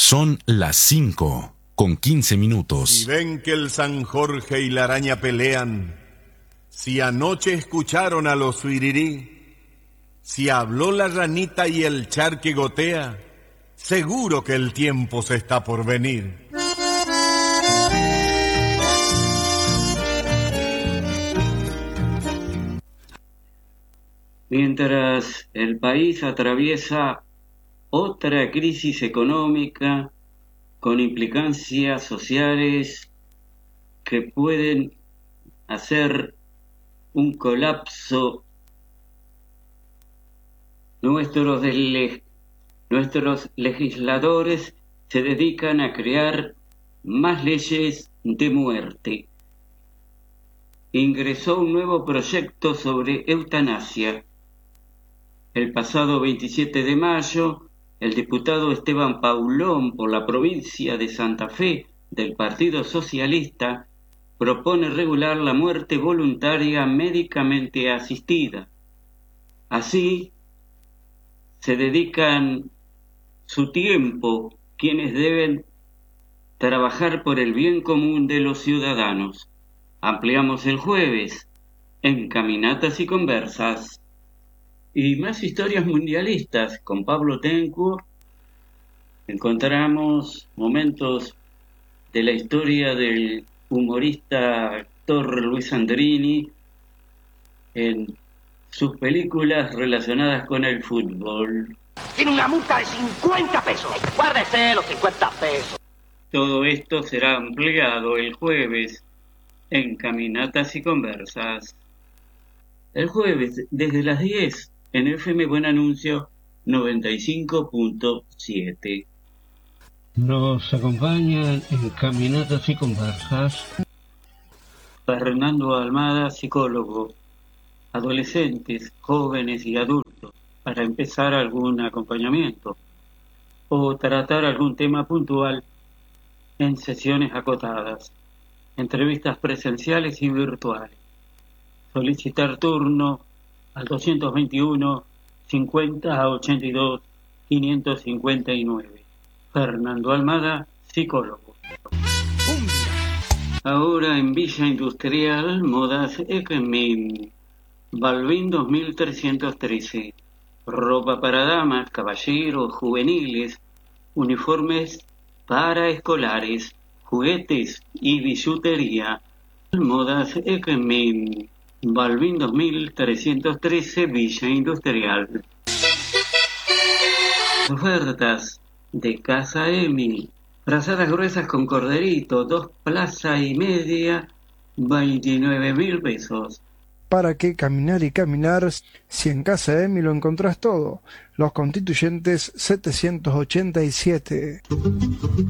Son las 5:15. Si ven que el San Jorge y la araña pelean, si anoche escucharon a los suirirí, si habló la ranita y el charque gotea, seguro que el tiempo se está por venir. Mientras el país atraviesa otra crisis económica con implicancias sociales que pueden hacer un colapso, nuestros legisladores se dedican a crear más leyes de muerte. Ingresó un nuevo proyecto sobre eutanasia. El pasado 27 de mayo, el diputado Esteban Paulón por la provincia de Santa Fe del Partido Socialista propone regular la muerte voluntaria médicamente asistida. Así, se dedican su tiempo quienes deben trabajar por el bien común de los ciudadanos. Ampliamos el jueves en Caminatas y Conversas. Y más historias mundialistas con Pablo Tencourt. Encontramos momentos de la historia del humorista actor Luis Andrini en sus películas relacionadas con el fútbol. Tiene una multa de 50 pesos. Guárdese los 50 pesos. Todo esto será ampliado el jueves en Caminatas y Conversas. El jueves, desde las 10, en FM Buen Anuncio 95.7. Nos acompañan en Caminatas y Conversas Fernando Almada, psicólogo, adolescentes, jóvenes y adultos, para empezar algún acompañamiento o tratar algún tema puntual en sesiones acotadas, entrevistas presenciales y virtuales. Solicitar turno al 221 50 82 559. Fernando Almada, psicólogo. Ahora en Villa Industrial, Modas Ekmin, Balvin 2313. Ropa para damas, caballeros, juveniles, uniformes para escolares, juguetes y bisutería. Modas Ekmin, Balvin 2313, Villa Industrial. Ofertas de Casa Emi. Brazadas gruesas con corderito, 2 plaza y media, 29.000 pesos. ¿Para qué caminar y caminar si en Casa Emi lo encontrás todo? Los Constituyentes 787.